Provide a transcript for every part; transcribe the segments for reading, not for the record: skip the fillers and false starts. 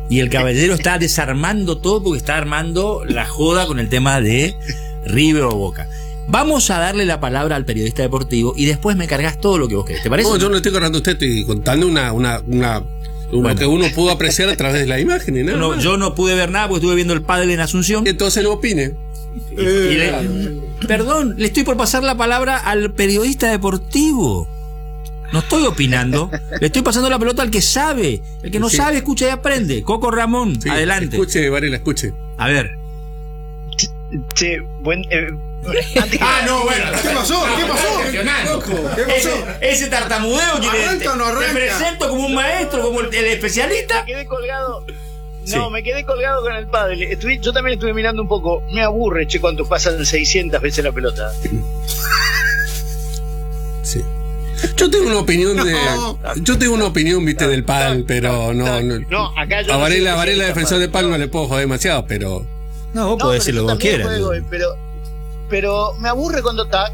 Y el caballero está desarmando todo porque está armando la joda con el tema de River o Boca. Vamos a darle la palabra al periodista deportivo y después me cargas todo lo que vos querés. ¿Te parece? No, yo no estoy cargando a usted, estoy contando lo que uno pudo apreciar a través de la imagen. Yo no pude ver nada porque estuve viendo el pádel en Asunción. Entonces no opine. Perdón, le estoy por pasar la palabra al periodista deportivo. No estoy opinando, le estoy pasando la pelota al que sabe. El que no sabe, escucha y aprende. Coco Ramón, adelante. Escuche, Varela, escuche. A ver. Che, bueno, ¿qué pasó? Ese tartamudeo que te presento como un maestro, como el especialista. Me quedé colgado. No, me quedé colgado con el pádel. Yo también estuve mirando un poco. Me aburre, che, cuando pasan 600 veces la pelota. Sí. Yo tengo una opinión viste, del pádel, pero no. Acá yo a Varela defensor de pádel, no le puedo joder demasiado, pero. No, vos podés decir lo que vos quieras. Pero me aburre cuando tac.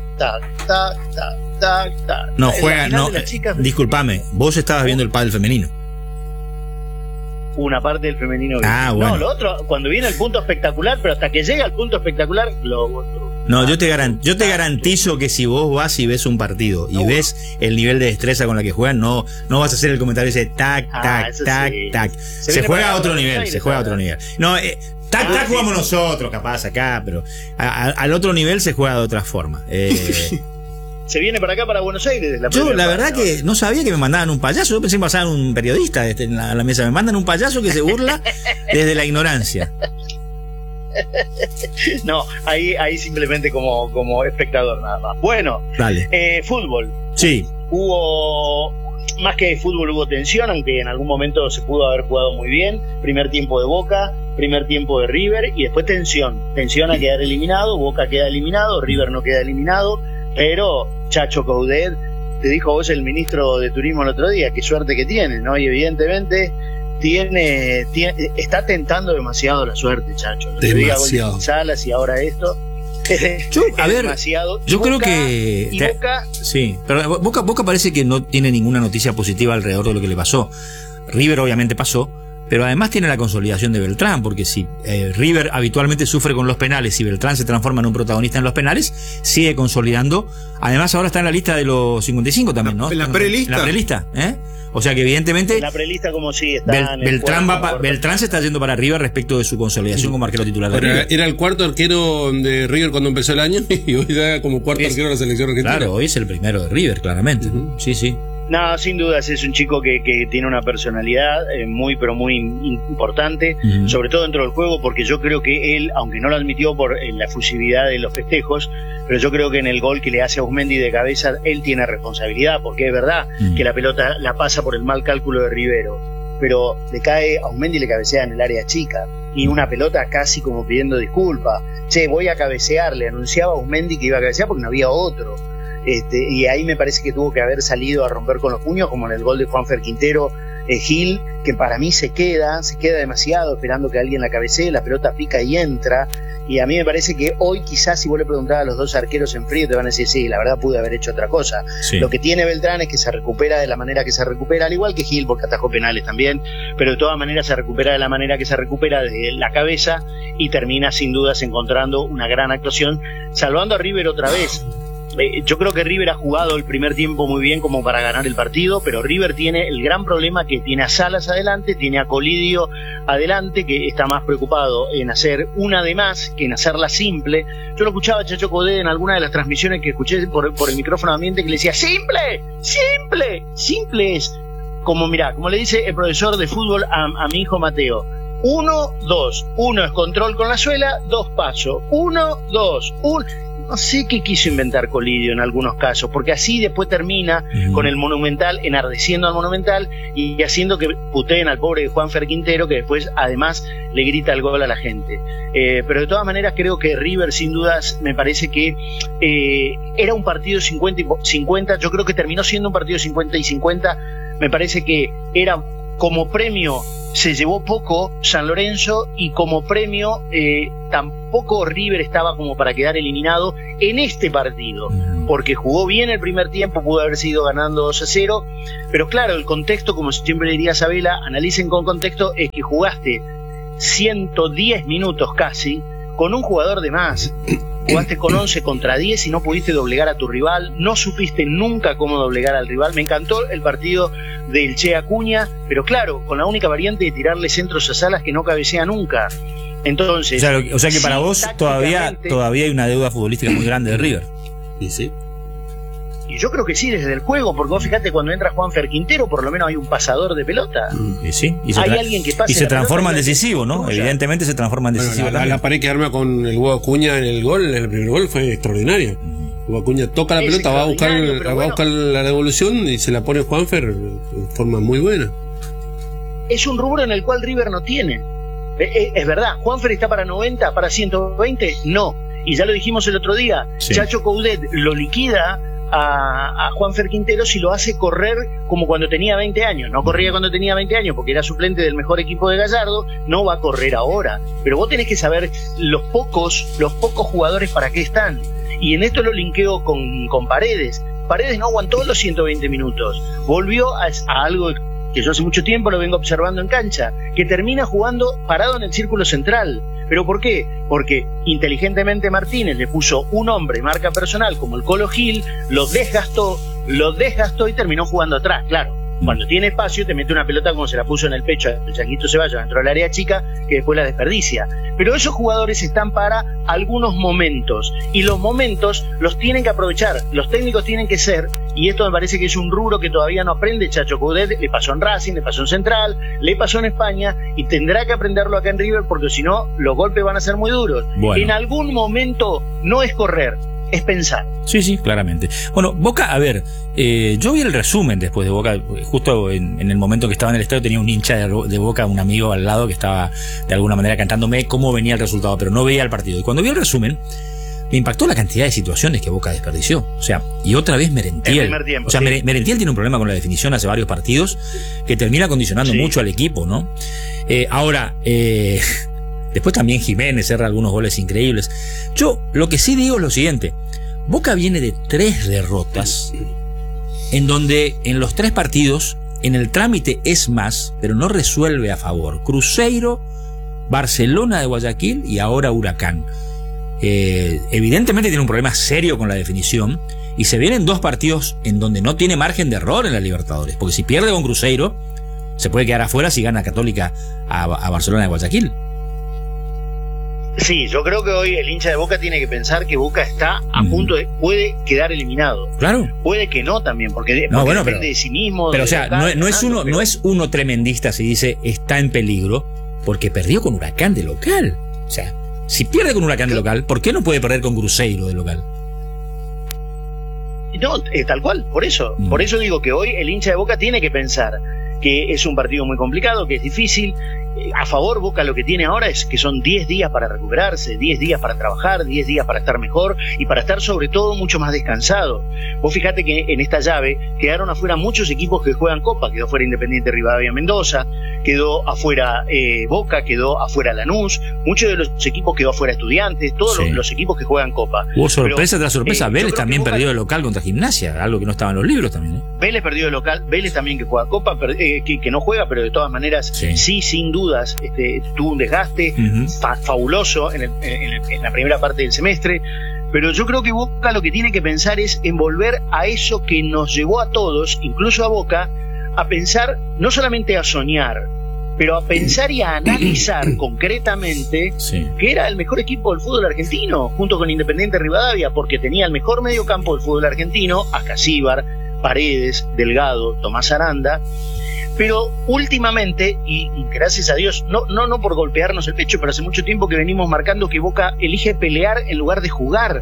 No, juega, no. Disculpame, vos estabas viendo el pádel femenino. Una parte del femenino. Bueno. No, lo otro, cuando viene el punto espectacular, pero hasta que llega al punto espectacular, lo otro. No, yo te garantizo que si vos vas y ves un partido y ves el nivel de destreza con la que juegan, no vas a hacer el comentario ese tac. Se juega a otro nivel, No, tac jugamos nosotros, capaz, acá, pero al otro nivel se juega de otra forma. Se viene para acá, para Buenos Aires. Yo la verdad que no sabía que me mandaban un payaso. Yo pensé que me pasaban un periodista en la mesa. Me mandan un payaso que se burla desde la ignorancia. No, ahí simplemente como espectador nada más. Bueno, dale. Fútbol. Sí. Hubo, más que fútbol, hubo tensión, aunque en algún momento se pudo haber jugado muy bien. Primer tiempo de Boca, primer tiempo de River y después tensión a quedar eliminado. Boca queda eliminado, River no queda eliminado. Pero Chacho Coudet, te dijo vos el ministro de Turismo el otro día, qué suerte que tiene, ¿no? Y evidentemente está tentando demasiado la suerte, Chacho. Demasiado. Salas y ahora esto. Yo creo que Boca, sí, pero Boca parece que no tiene ninguna noticia positiva alrededor de lo que le pasó. River obviamente pasó, pero además tiene la consolidación de Beltrán, porque si River habitualmente sufre con los penales y Beltrán se transforma en un protagonista en los penales, sigue consolidando. Además ahora está en la lista de los 55 también, ¿no? En la prelista. En la prelista, O sea que evidentemente en la prelista como si está Beltrán se está yendo para arriba respecto de su consolidación como arquero titular de River. Era el cuarto arquero de River cuando empezó el año y hoy ya como cuarto arquero de la selección argentina. Claro, hoy es el primero de River, claramente. Sí. No, sin dudas es un chico que tiene una personalidad muy importante, sobre todo dentro del juego, porque yo creo que él, aunque no lo admitió por la efusividad de los festejos, pero yo creo que en el gol que le hace a Auzmendi de cabeza, él tiene responsabilidad, porque es verdad que la pelota la pasa por el mal cálculo de Rivero, pero le cae a Auzmendi y le cabecea en el área chica, y una pelota casi como pidiendo disculpas. Che, voy a cabecear, le anunciaba a Auzmendi que iba a cabecear porque no había otro. Y ahí me parece que tuvo que haber salido a romper con los puños, como en el gol de Juanfer Quintero, Gil, que para mí se queda demasiado esperando que alguien la cabecee, la pelota pica y entra, y a mí me parece que hoy quizás si vos le preguntabas a los dos arqueros en frío te van a decir sí, la verdad pude haber hecho otra cosa. Sí. Lo que tiene Beltrán es que se recupera de la manera que se recupera, al igual que Gil, porque atajó penales también, pero de todas maneras se recupera de la manera que se recupera, de la cabeza, y termina sin dudas encontrando una gran actuación, salvando a River otra vez. Yo creo que River ha jugado el primer tiempo muy bien como para ganar el partido, pero River tiene el gran problema que tiene a Salas adelante, tiene a Colidio adelante, que está más preocupado en hacer una de más que en hacerla simple. Yo lo escuchaba a Chacho Coudet en alguna de las transmisiones que escuché por el micrófono ambiente, que le decía simple es como, mirá, como le dice el profesor de fútbol a mi hijo Mateo: 1, 2, 1 es control con la suela, 2 paso, 1, 2, 1. No sé qué quiso inventar Colidio en algunos casos, porque así después termina con el Monumental, enardeciendo al Monumental y haciendo que puteen al pobre Juanfer Quintero, que después además le grita el gol a la gente. Pero de todas maneras creo que River, sin dudas, me parece que era un partido 50 y 50. Yo creo que terminó siendo un partido 50 y 50. Me parece que era como premio se llevó poco San Lorenzo y como premio tampoco River estaba como para quedar eliminado en este partido, porque jugó bien el primer tiempo, pudo haber sido ganando 2-0, pero claro, el contexto, como siempre diría Sabela, analicen con contexto, es que jugaste 110 minutos casi con un jugador de más. Jugaste con 11 contra 10 y no pudiste doblegar a tu rival, no supiste nunca cómo doblegar al rival. Me encantó el partido del Che Acuña, pero claro, con la única variante de tirarle centros a Salas que no cabecea nunca. Entonces, o sea que para vos todavía hay una deuda futbolística muy grande de River. Sí. Y yo creo que sí, desde el juego, porque vos fíjate, cuando entra Juanfer Quintero, por lo menos hay un pasador de pelota. Hay alguien que pasa y se transforma en decisivo, ¿no? Evidentemente se transforma en decisivo. La pared que arma con el Hugo Acuña en el gol, el primer gol, fue extraordinaria. Hugo Acuña toca la pelota, va a buscar la devolución y se la pone Juanfer de forma muy buena. Es un rubro en el cual River no tiene. Es verdad, Juanfer está para 90, para 120, no. Y ya lo dijimos el otro día, Chacho Coudet lo liquida a Juanfer Quintero si lo hace correr como cuando tenía 20 años. No corría cuando tenía 20 años porque era suplente del mejor equipo de Gallardo, no va a correr ahora. Pero vos tenés que saber los pocos jugadores para qué están. Y en esto lo linkeo con Paredes. Paredes no aguantó los 120 minutos. Volvió a algo que yo hace mucho tiempo lo vengo observando en cancha, que termina jugando parado en el círculo central. ¿Pero por qué? Porque inteligentemente Martínez le puso un hombre marca personal como el Colo Gil, los desgastó y terminó jugando atrás. Claro, cuando tiene espacio te mete una pelota como se la puso en el pecho el Changuito Ceballos dentro del área chica, que después la desperdicia. Pero esos jugadores están para algunos momentos, y los momentos los tienen que aprovechar, los técnicos tienen que ser, y esto me parece que es un rubro que todavía no aprende Chacho Coudet. Le pasó en Racing, le pasó en Central, le pasó en España, y tendrá que aprenderlo acá en River, porque si no, los golpes van a ser muy duros. Bueno. En algún momento no es correr, es pensar. Sí, claramente. Bueno, Boca, a ver, yo vi el resumen después de Boca, justo en el momento que estaba en el estadio tenía un hincha de Boca, un amigo al lado que estaba de alguna manera cantándome cómo venía el resultado, pero no veía el partido. Y cuando vi el resumen, me impactó la cantidad de situaciones que Boca desperdició. O sea, y otra vez Merentiel. Tiempo, o sea, Merentiel tiene un problema con la definición hace varios partidos que termina condicionando mucho al equipo, ¿no? Ahora, después también Jiménez erra algunos goles increíbles. Yo lo que sí digo es lo siguiente: Boca viene de 3 derrotas, en donde en los 3 partidos, en el trámite es más, pero no resuelve a favor. Cruzeiro, Barcelona de Guayaquil y ahora Huracán. Evidentemente tiene un problema serio con la definición, y se vienen 2 partidos en donde no tiene margen de error en la Libertadores, porque si pierde con Cruzeiro, se puede quedar afuera si gana Católica a Barcelona de Guayaquil. Sí, yo creo que hoy el hincha de Boca tiene que pensar que Boca está a punto de... puede quedar eliminado. Claro. Puede que no también, porque depende de sí mismo. Pero o sea, no es uno tremendista si dice está en peligro, porque perdió con Huracán de local. O sea, si pierde con Huracán de local, ¿por qué no puede perder con Cruzeiro de local? No, tal cual, por eso. Por eso digo que hoy el hincha de Boca tiene que pensar que es un partido muy complicado, que es difícil. A favor, Boca lo que tiene ahora es que son 10 días para recuperarse, 10 días para trabajar, 10 días para estar mejor y para estar sobre todo mucho más descansado. Vos fíjate que en esta llave quedaron afuera muchos equipos que juegan Copa. Quedó fuera Independiente Rivadavia Mendoza, quedó afuera Boca, quedó afuera Lanús, muchos de los equipos quedó afuera Estudiantes, todos los equipos que juegan Copa. Hubo sorpresa tras sorpresa. Vélez también perdió de local contra Gimnasia, algo que no estaba en los libros también. Vélez perdió de local, Vélez también que juega Copa, que no juega, pero de todas maneras sí sin dudas tuvo un desgaste fabuloso en la primera parte del semestre. Pero yo creo que Boca lo que tiene que pensar es en volver a eso que nos llevó a todos, incluso a Boca, a pensar, no solamente a soñar, pero a pensar y a analizar concretamente que era el mejor equipo del fútbol argentino, junto con Independiente Rivadavia, porque tenía el mejor mediocampo del fútbol argentino, Ascasíbar, Paredes, Delgado, Tomás Aranda. Pero últimamente, y gracias a Dios, no por golpearnos el pecho, pero hace mucho tiempo que venimos marcando que Boca elige pelear en lugar de jugar.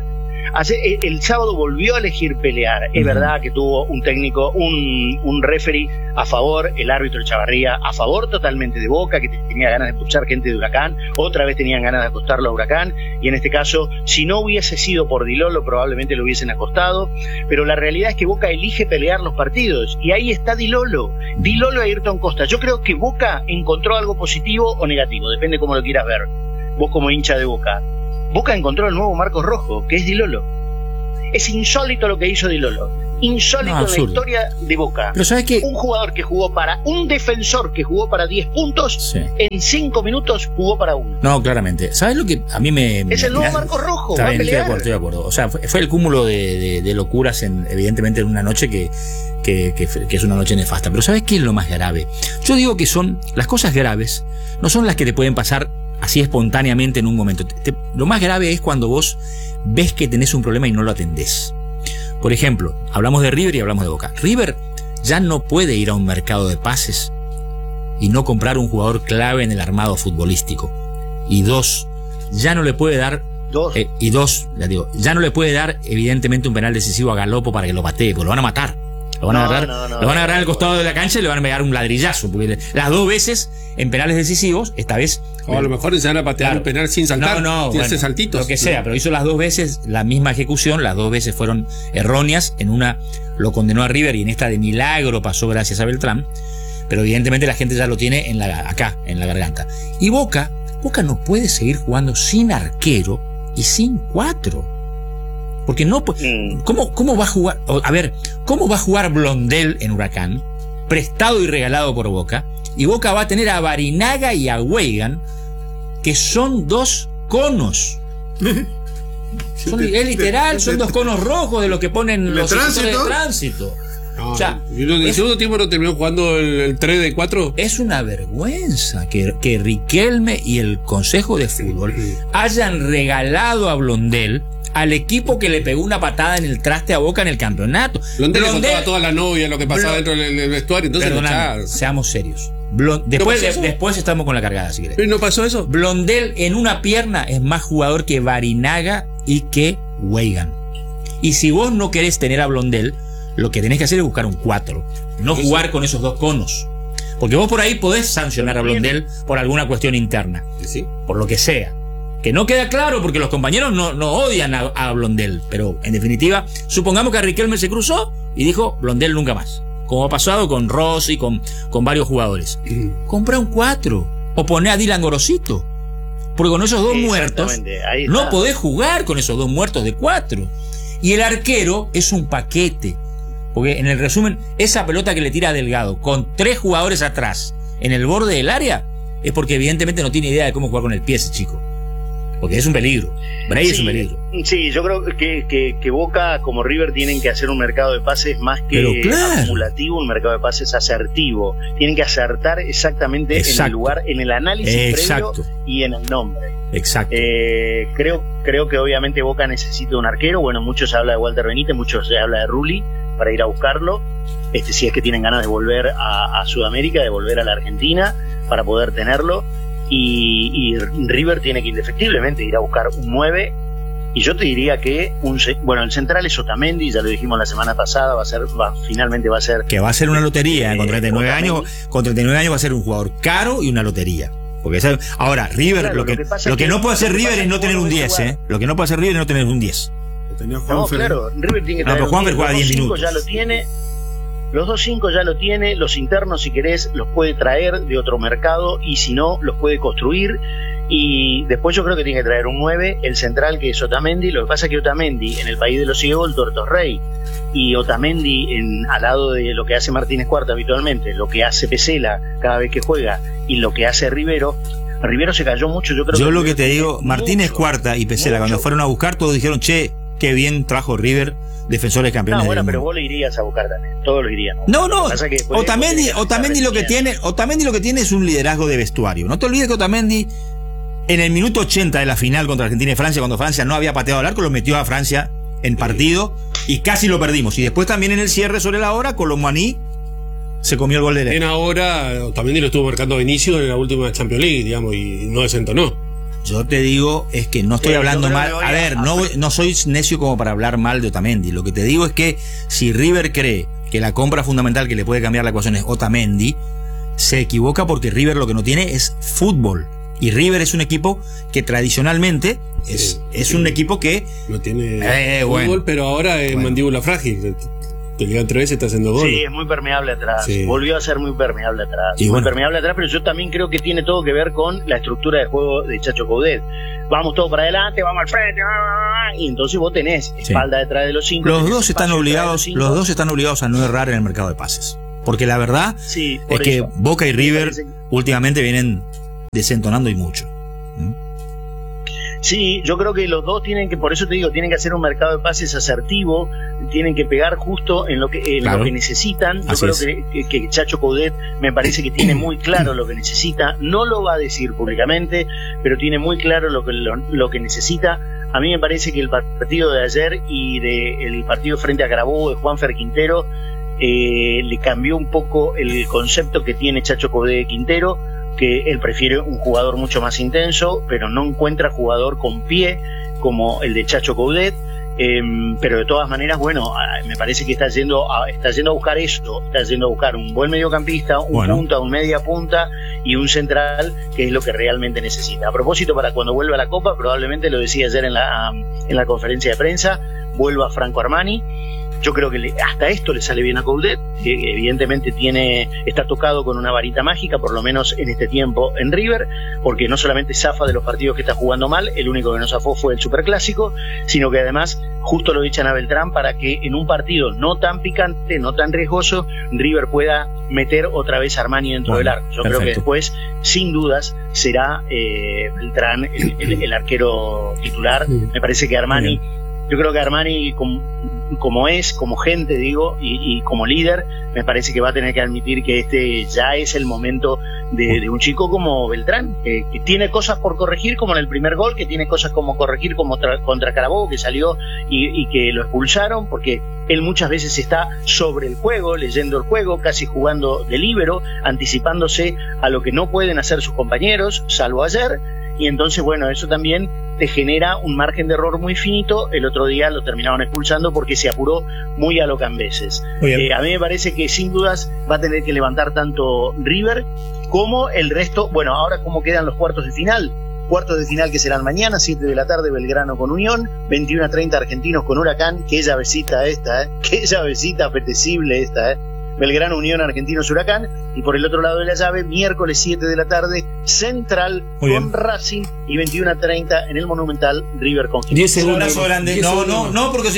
El sábado volvió a elegir pelear. Es verdad que tuvo un técnico, un referee a favor, el árbitro Chavarría a favor totalmente de Boca, que tenía ganas de expulsar gente de Huracán, otra vez tenían ganas de acostarlo a Huracán, y en este caso, si no hubiese sido por Di Lollo, probablemente lo hubiesen acostado, pero la realidad es que Boca elige pelear los partidos, y ahí está Di Lollo a Ayrton Costa. Yo creo que Boca encontró algo positivo o negativo, depende cómo lo quieras ver, vos como hincha de Boca. Boca encontró el nuevo Marcos Rojo, que es Di Lollo. Es insólito lo que hizo Di Lollo. Insólito en la historia de Boca. Pero ¿sabes qué? Un jugador que jugó para... Un defensor que jugó para 10 puntos, sí, en 5 minutos jugó para 1. No, claramente. ¿Sabes lo que a mí me... Es el nuevo Marcos Rojo. Está bien, estoy de acuerdo. O sea, fue el cúmulo de locuras, evidentemente, en una noche que es una noche nefasta. Pero ¿sabes qué es lo más grave? Yo digo que son... Las cosas graves no son las que te pueden pasar así espontáneamente en un momento. Lo más grave es cuando vos ves que tenés un problema y no lo atendés. Por ejemplo, hablamos de River y hablamos de Boca. River ya no puede ir a un mercado de pases y no comprar un jugador clave en el armado futbolístico. Y dos, ya no le puede dar... ya no le puede dar evidentemente un penal decisivo a Galopo para que lo patee, porque lo van a matar. Lo van a agarrar al costado de la cancha y le van a pegar un ladrillazo, porque las dos veces en penales decisivos, esta vez... O a lo mejor se van a patear un penal sin saltar, sin hacer saltitos. Lo que sea, pero hizo las dos veces la misma ejecución, las dos veces fueron erróneas, en una lo condenó a River y en esta de milagro pasó gracias a Beltrán, pero evidentemente la gente ya lo tiene acá, en la garganta. Y Boca no puede seguir jugando sin arquero y sin 4. Porque no, ¿cómo va a jugar? A ver, ¿cómo va a jugar Blondel en Huracán, prestado y regalado por Boca? Y Boca va a tener a Barinaga y a Weigan, que son 2 conos. Es literal, son 2 conos rojos de lo que ponen los sectores de tránsito. No, o sea, en el segundo tiempo no terminó jugando el 3 de 4. Es una vergüenza que Riquelme y el Consejo de Fútbol hayan regalado a Blondel al equipo que le pegó una patada en el traste a Boca en el campeonato. Blondel le contaba a toda la novia lo que pasaba dentro del vestuario. Entonces, seamos serios. Después estamos con la cargada, si querés. ¿Pero no pasó eso? Blondel en una pierna es más jugador que Barinaga y que Weigan. Y si vos no querés tener a Blondel, lo que tenés que hacer es buscar un 4. No jugar con esos 2 conos. Porque vos por ahí podés sancionar a Blondel por alguna cuestión interna. ¿Sí? Por lo que sea. Que no queda claro porque los compañeros no odian a Blondel. Pero en definitiva, supongamos que a Riquelme se cruzó y dijo Blondel nunca más. Como ha pasado con Rossi, con varios jugadores. Compra un 4. O poné a Dylan Gorosito. Porque con esos 2 muertos no podés jugar con esos 2 muertos de 4. Y el arquero es un paquete. Porque en el resumen, esa pelota que le tira a Delgado con 3 jugadores atrás en el borde del área es porque evidentemente no tiene idea de cómo jugar con el pie ese chico. Porque es un peligro. Bray es un peligro. Sí, yo creo que Boca como River tienen que hacer un mercado de pases más que acumulativo, un mercado de pases asertivo. Tienen que acertar exactamente en el lugar, en el análisis previo y en el nombre. Exacto. Creo que obviamente Boca necesita un arquero. Bueno, mucho se habla de Walter Benítez, mucho se habla de Rulli para ir a buscarlo. Si es que tienen ganas de volver a Sudamérica, de volver a la Argentina para poder tenerlo. Y River tiene que indefectiblemente ir a buscar un 9. Y yo te diría que el central es Otamendi, ya lo dijimos la semana pasada, finalmente va a ser que va a ser una lotería con 39 años. Con 39 años va a ser un jugador caro y una lotería. Porque ahora River, claro, lo que no puede hacer River es no tener un 10, Lo que no puede hacer River es no tener un 10. Claro, River tiene que tener pero Juanfer juega 10 minutos. Ya lo tiene. Los 2-5 ya lo tiene, los internos si querés los puede traer de otro mercado y si no los puede construir, y después yo creo que tiene que traer un 9, el central que es Otamendi. Lo que pasa es que Otamendi en el país de los ciegos el tuerto es rey, y Otamendi al lado de lo que hace Martínez Cuarta habitualmente, lo que hace Pesela cada vez que juega y lo que hace Rivero se cayó mucho. Yo lo que te digo, Martínez Cuarta y Pesela cuando fueron a buscar todos dijeron, che, qué bien trajo River defensores campeones. Bueno, pero vos le irías a buscar también, todos lo irían. No. Otamendi lo que tiene es un liderazgo de vestuario. No te olvides que Otamendi en el minuto 80 de la final contra Argentina y Francia, cuando Francia no había pateado al arco, lo metió a Francia en partido y casi lo perdimos. Y después también en el cierre sobre la hora, Colomani se comió el gol de En ahora Otamendi lo estuvo marcando a Vinicius en la última Champions League, digamos, y no desentonó. Yo te digo es que no estoy hablando mal. A ver, no soy necio como para hablar mal de Otamendi. Lo que te digo es que si River cree que la compra fundamental que le puede cambiar la ecuación es Otamendi, se equivoca porque River lo que no tiene es fútbol. Y River es un equipo que tradicionalmente es un equipo que no tiene fútbol, pero ahora es mandíbula frágil. Te ligan 3 veces, está haciendo gol. Sí, es muy permeable atrás. Sí. Volvió a ser muy permeable atrás. Permeable atrás, pero yo también creo que tiene todo que ver con la estructura de juego de Chacho Coudet. Vamos todos para adelante, vamos al frente, y entonces vos tenés espalda detrás de los 5. Los dos están obligados a no errar en el mercado de pases. Porque la verdad es que Boca y River últimamente vienen desentonando y mucho. Sí, yo creo que los dos tienen que, por eso te digo, tienen que hacer un mercado de pases asertivo, tienen que pegar justo en lo que necesitan. Yo creo que Chacho Coudet me parece que tiene muy claro lo que necesita, no lo va a decir públicamente, pero tiene muy claro lo que necesita. A mí me parece que el partido de ayer y el partido frente a Carabobo de Juanfer Quintero le cambió un poco el concepto que tiene Chacho Coudet Quintero, que él prefiere un jugador mucho más intenso, pero no encuentra jugador con pie como el de Chacho Coudet, pero de todas maneras, bueno, me parece que está yendo a buscar esto, está yendo a buscar un buen mediocampista, punta, un media punta y un central, que es lo que realmente necesita. A propósito, para cuando vuelva a la Copa, probablemente lo decía ayer en la conferencia de prensa, vuelva Franco Armani. Yo creo que hasta esto le sale bien a Coudet, que evidentemente está tocado con una varita mágica, por lo menos en este tiempo en River, porque no solamente zafa de los partidos que está jugando mal, el único que no zafó fue el Superclásico, sino que además justo lo echan a Beltrán para que en un partido no tan picante, no tan riesgoso, River pueda meter otra vez a Armani dentro del arco. Yo creo que después, sin dudas, será Beltrán el arquero titular. Me parece que Armani... Yo creo que Armani, como gente, digo, y como líder, me parece que va a tener que admitir que este ya es el momento de un chico como Beltrán, que tiene cosas por corregir, como en el primer gol, que tiene cosas como corregir como contra Carabobo, que salió y que lo expulsaron, porque él muchas veces está sobre el juego, leyendo el juego, casi jugando de líbero, anticipándose a lo que no pueden hacer sus compañeros, salvo ayer. Y entonces, bueno, eso también te genera un margen de error muy finito. El otro día lo terminaron expulsando porque se apuró muy a lo Cambeses. A mí me parece que sin dudas va a tener que levantar tanto River como el resto. Bueno, ahora cómo quedan los cuartos de final. Cuartos de final que serán mañana, 7 de la tarde, Belgrano con Unión, 21:30 Argentinos con Huracán. Qué llavecita esta, qué llavecita apetecible esta, Belgrano, Unión, Argentinos, Huracán. Y por el otro lado de la llave, miércoles 7 de la tarde, Central con Racing, y 21:30 en el Monumental, River con Gimnasia. 10 segundos. Un abrazo grande. No, porque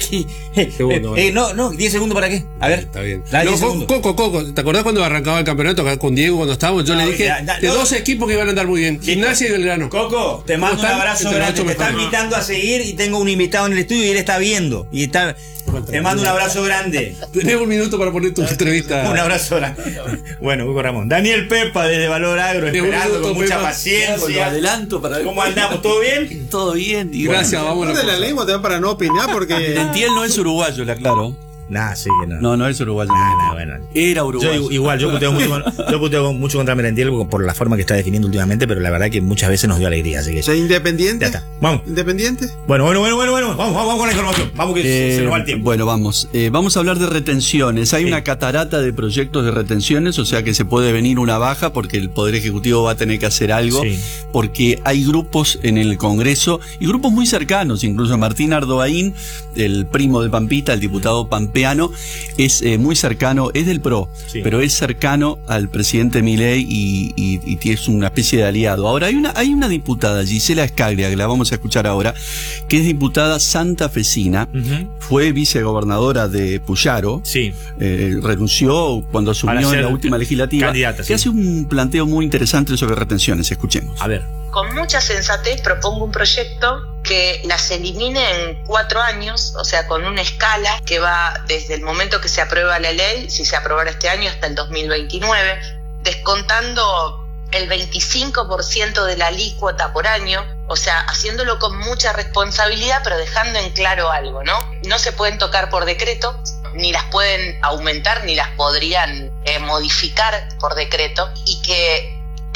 10 segundos para qué. A ver. Está bien. Coco, ¿te acordás cuando arrancaba el campeonato acá con Diego cuando estábamos? Yo le dije de 2 equipos que iban a andar muy bien, Gimnasia y Belgrano. Coco, te mando un abrazo grande. Te está invitando a seguir y tengo un invitado en el estudio y él está viendo. Te mando un abrazo grande. Tenés un minuto para poner tu entrevista. Un abrazo grande. Bueno, Hugo Ramón. Daniel Pepa desde Valor Agro, esperando con mucha paciencia. Adelanto para ver cómo andamos. ¿Todo bien? Todo bien. Y gracias, vamos. ¿Dónde la lengua te da para no opinar? Porque Lentiel no es uruguayo, le aclaro. Sí, no es uruguayo. Bueno. Era uruguayo. Yo puteo mucho contra Merentiel por la forma que está definiendo últimamente, pero la verdad que muchas veces nos dio alegría. Así que ¿es independiente? Ya está. Vamos. ¿Independiente? Bueno. Vamos con la información. Vamos que se nos va el tiempo. Bueno, vamos. Vamos a hablar de retenciones. Hay una catarata de proyectos de retenciones, o sea que se puede venir una baja porque el Poder Ejecutivo va a tener que hacer algo, porque hay grupos en el Congreso y grupos muy cercanos, incluso Martín Ardoaín, el primo de Pampita, el diputado pampeano, es muy cercano, es del PRO, pero es cercano al presidente Milei y es una especie de aliado. Ahora, hay una diputada, Gisela Escaglia, que la vamos a escuchar ahora, que es diputada santafesina, fue vicegobernadora de Puyaro, renunció cuando asumió en la última legislativa, que hace un planteo muy interesante sobre retenciones. Escuchemos. A ver. Con mucha sensatez propongo un proyecto que las elimine en 4 años, o sea, con una escala que va desde el momento que se aprueba la ley, si se aprobara este año, hasta el 2029, descontando el 25% de la alícuota por año, o sea, haciéndolo con mucha responsabilidad, pero dejando en claro algo, ¿no? No se pueden tocar por decreto, ni las pueden aumentar, ni las podrían modificar por decreto, y que cada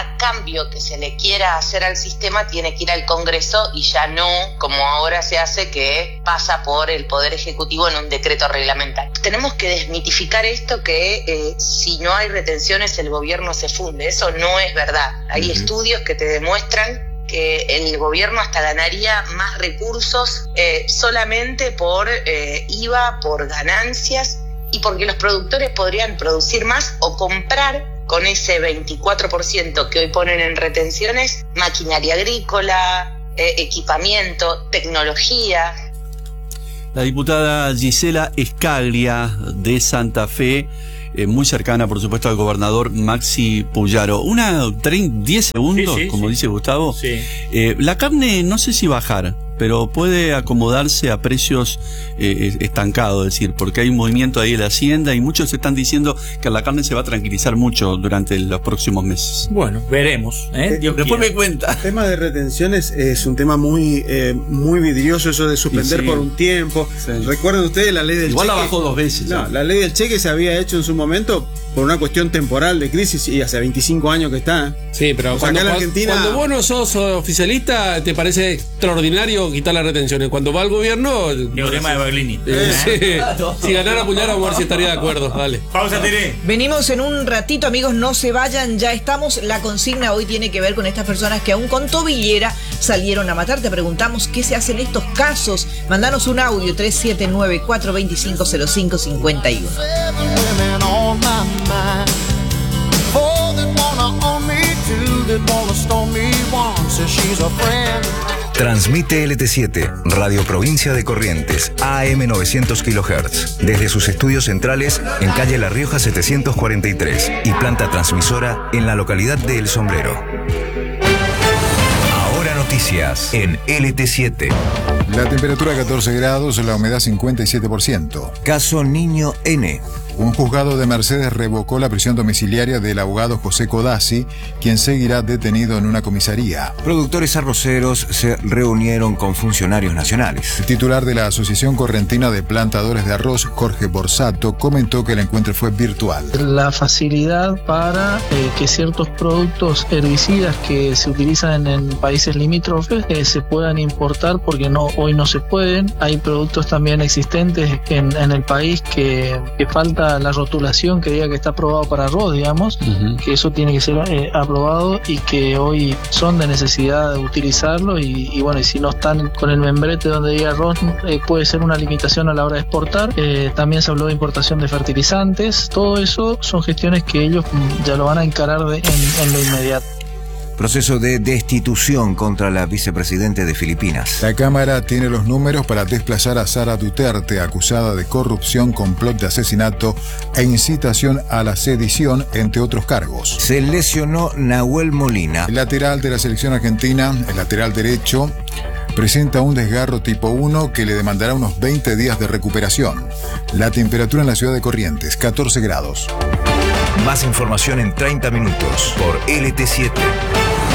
cada cambio que se le quiera hacer al sistema tiene que ir al Congreso y ya no como ahora se hace, que pasa por el Poder Ejecutivo en un decreto reglamentario. Tenemos que desmitificar esto que si no hay retenciones el gobierno se funde. Eso no es verdad. Hay estudios que te demuestran que el gobierno hasta ganaría más recursos solamente por IVA, por ganancias, y porque los productores podrían producir más o comprar con ese 24% que hoy ponen en retenciones maquinaria agrícola, equipamiento, tecnología. La diputada Gisela Escaglia de Santa Fe, muy cercana por supuesto al gobernador Maxi Puyaro. 10 segundos, sí, como dice Gustavo. Sí. La carne no sé si bajar, pero puede acomodarse a precios estancados, es decir, porque hay un movimiento ahí en la hacienda y muchos están diciendo que la carne se va a tranquilizar mucho durante los próximos meses. Bueno, veremos. Después me cuenta. El tema de retenciones es un tema muy vidrioso, eso de suspender por un tiempo. Sí. Recuerden ustedes la ley del cheque. Igual la bajó 2 veces. No, la ley del cheque se había hecho en su momento por una cuestión temporal de crisis y hace 25 años que está. Sí, pero cuando vos no sos oficialista, te parece extraordinario quitar las retenciones. Cuando va al gobierno... Teorema de Berlini. Si ganara Puyaro, vamos a ver si estaría de acuerdo. Dale. Pausa, Tere. Venimos en un ratito, amigos, no se vayan, ya estamos. La consigna hoy tiene que ver con estas personas que aún con tobillera salieron a matar. Te preguntamos qué se hace en estos casos. Mandanos un audio 379-425-0551. Transmite LT7, Radio Provincia de Corrientes, AM 900 kHz, desde sus estudios centrales en calle La Rioja 743 y planta transmisora en la localidad de El Sombrero. Ahora noticias en LT7. La temperatura 14 grados, la humedad 57%. Caso Niño N. Un juzgado de Mercedes revocó la prisión domiciliaria del abogado José Codazzi, quien seguirá detenido en una comisaría. Productores arroceros se reunieron con funcionarios nacionales. El titular de la Asociación Correntina de Plantadores de Arroz, Jorge Borsato, comentó que el encuentro fue virtual. La facilidad para que ciertos productos herbicidas que se utilizan en países limítrofes se puedan importar, porque hoy no se pueden. Hay productos también existentes en el país que falta la rotulación que diga que está aprobado para arroz, digamos, que eso tiene que ser aprobado y que hoy son de necesidad de utilizarlo y bueno, y si no están con el membrete donde diga arroz, puede ser una limitación a la hora de exportar. También se habló de importación de fertilizantes. Todo eso son gestiones que ellos ya lo van a encarar en lo inmediato. Proceso de destitución contra la vicepresidente de Filipinas. La Cámara tiene los números para desplazar a Sara Duterte, acusada de corrupción, complot de asesinato e incitación a la sedición, entre otros cargos. Se lesionó Nahuel Molina. El lateral de la selección argentina, el lateral derecho, presenta un desgarro tipo 1 que le demandará unos 20 días de recuperación. La temperatura en la ciudad de Corrientes, 14 grados. Más información en 30 minutos por LT7.